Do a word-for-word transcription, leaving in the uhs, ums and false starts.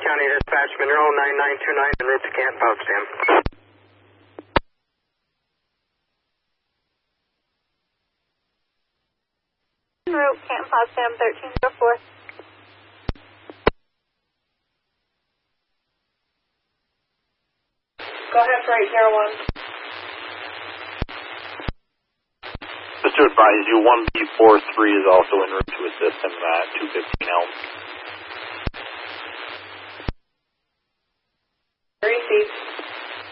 County Dispatch, Monroe nine nine two nine, en route to Camp Potsdam. En route, Camp Potsdam, thirteen oh four. Go ahead for eight zero one. Just to advise you, one B four three is also en route to assist him at two fifteen Elm. Receive.